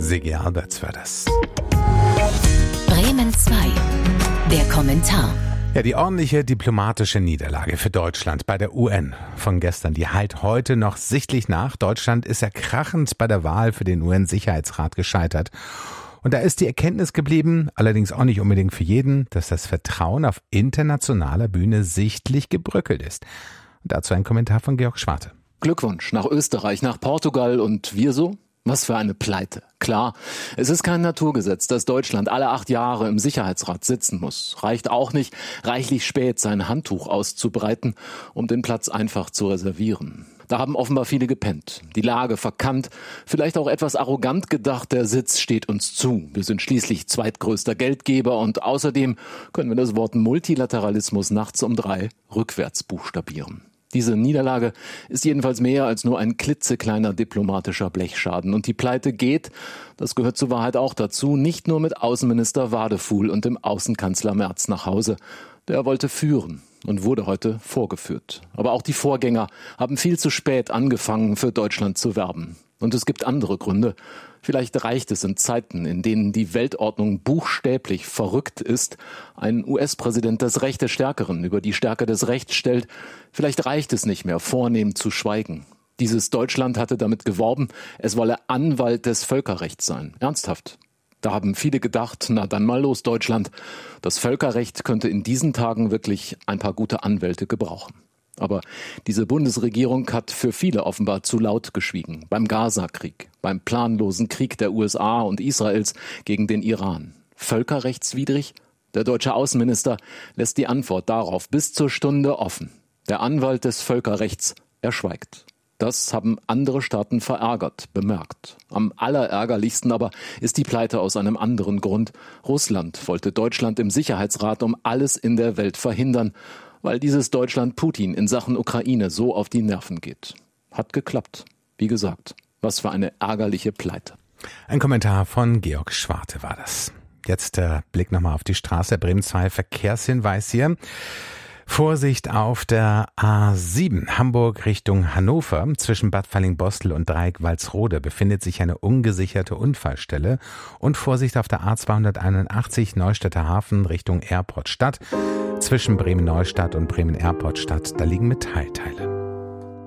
Sigi Alberts war das. Bremen 2. Der Kommentar. Ja, die ordentliche diplomatische Niederlage für Deutschland bei der UN von gestern, die hallt heute noch sichtlich nach. Deutschland ist ja krachend bei der Wahl für den UN-Sicherheitsrat gescheitert. Und da ist die Erkenntnis geblieben, allerdings auch nicht unbedingt für jeden, dass das Vertrauen auf internationaler Bühne sichtlich gebröckelt ist. Und dazu ein Kommentar von Georg Schwarte. Glückwunsch nach Österreich, nach Portugal und wir so? Was für eine Pleite. Klar, es ist kein Naturgesetz, dass Deutschland alle 8 Jahre im Sicherheitsrat sitzen muss. Reicht auch nicht, reichlich spät sein Handtuch auszubreiten, um den Platz einfach zu reservieren. Da haben offenbar viele gepennt, die Lage verkannt, vielleicht auch etwas arrogant gedacht, der Sitz steht uns zu. Wir sind schließlich zweitgrößter Geldgeber und außerdem können wir das Wort Multilateralismus nachts um 3 rückwärts buchstabieren. Diese Niederlage ist jedenfalls mehr als nur ein klitzekleiner diplomatischer Blechschaden. Und die Pleite geht, das gehört zur Wahrheit auch dazu, nicht nur mit Außenminister Wadefuhl und dem Außenkanzler Merz nach Hause. Der wollte führen und wurde heute vorgeführt. Aber auch die Vorgänger haben viel zu spät angefangen, für Deutschland zu werben. Und es gibt andere Gründe. Vielleicht reicht es in Zeiten, in denen die Weltordnung buchstäblich verrückt ist, ein US-Präsident das Recht des Stärkeren über die Stärke des Rechts stellt. Vielleicht reicht es nicht mehr, vornehm zu schweigen. Dieses Deutschland hatte damit geworben, es wolle Anwalt des Völkerrechts sein. Ernsthaft. Da haben viele gedacht, na dann mal los Deutschland. Das Völkerrecht könnte in diesen Tagen wirklich ein paar gute Anwälte gebrauchen. Aber diese Bundesregierung hat für viele offenbar zu laut geschwiegen. Beim Gaza-Krieg, beim planlosen Krieg der USA und Israels gegen den Iran. Völkerrechtswidrig? Der deutsche Außenminister lässt die Antwort darauf bis zur Stunde offen. Der Anwalt des Völkerrechts, er schweigt. Das haben andere Staaten verärgert, bemerkt. Am allerärgerlichsten aber ist die Pleite aus einem anderen Grund. Russland wollte Deutschland im Sicherheitsrat um alles in der Welt verhindern, weil dieses Deutschland Putin in Sachen Ukraine so auf die Nerven geht. Hat geklappt. Wie gesagt, was für eine ärgerliche Pleite. Ein Kommentar von Georg Schwarte war das. Jetzt der Blick nochmal auf die Straße. Bremen 2 Verkehrshinweis hier. Vorsicht auf der A7 Hamburg Richtung Hannover. Zwischen Bad Fallingbostel und Dreieck Walsrode befindet sich eine ungesicherte Unfallstelle. Und Vorsicht auf der A281 Neustädter Hafen Richtung Airport Stadt. Zwischen Bremen Neustadt und Bremen Airport Stadt, da liegen Metallteile.